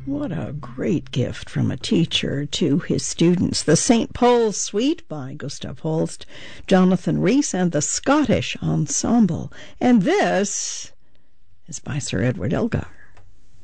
What a great gift from a teacher to his students. The St. Paul's Suite by Gustav Holst, Jonathan Rhys, and the Scottish Ensemble. And this is by Sir Edward Elgar.